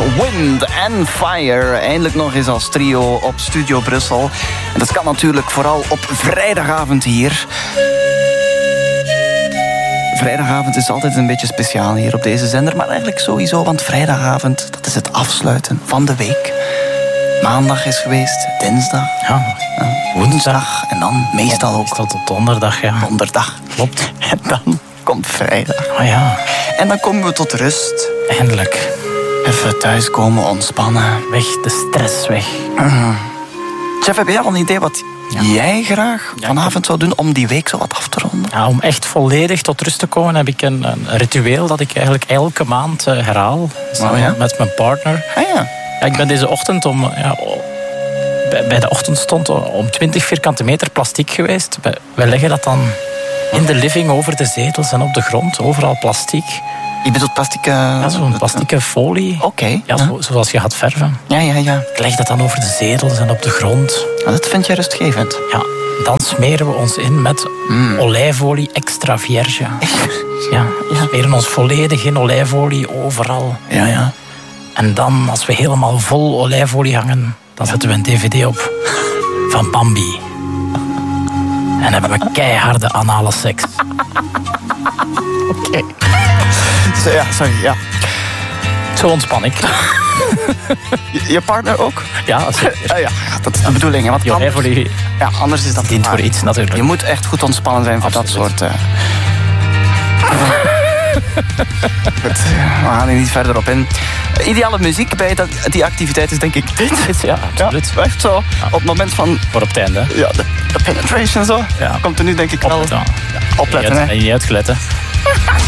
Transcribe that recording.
Wind and Fire. Eindelijk nog eens als trio op Studio Brussel. En dat kan natuurlijk vooral op vrijdagavond hier. Vrijdagavond is altijd een beetje speciaal hier op deze zender. Maar eigenlijk sowieso, want vrijdagavond, dat is het afsluiten van de week. Maandag is geweest, dinsdag, woensdag en dan meestal ook tot donderdag, ja. Donderdag. Klopt. En dan komt vrijdag. Oh ja. En dan komen we tot rust. Eindelijk. Even thuiskomen, ontspannen. Weg, de stress weg. Jeff, heb jij al een idee wat jij graag vanavond zou doen om die week zo wat af te ronden? Ja, om echt volledig tot rust te komen heb ik een ritueel dat ik eigenlijk elke maand herhaal. Met mijn partner. Ah ja. Ja, ik ben deze ochtend bij de ochtendstond om 20 vierkante meter plastic geweest. Wij leggen dat dan in de living over de zetels en op de grond. Overal plastic. Je bedoelt plastic... Ja, zo'n plastieke folie. Oké. Ja, zoals je gaat verven. Ja. Ik leg dat dan over de zetels en op de grond. Dat vind je rustgevend. Ja, dan smeren we ons in met olijfolie extra vierge. Ja, we smeren ons volledig in olijfolie overal. Ja. En dan, als we helemaal vol olijfolie hangen, dan zetten we een dvd op van Bambi. En hebben we keiharde anale seks. Oké. Ja. Zo ontspan ik. Je partner ook? Ja, zeker. Ja, dat is de bedoeling. Hè? Want olijfolie anders is dat dient voor iets, natuurlijk. Je moet echt goed ontspannen zijn voor dat soort... Goed, we gaan er niet verder op in. Ideale muziek bij die activiteit is denk ik dit. Ja, absoluut. Ja, echt zo. Op het moment van... Voor op het einde. Ja, de penetration zo. Ja. Komt er nu denk ik wel... Opletten. Opletten, hè. En je niet uitgelet, hè.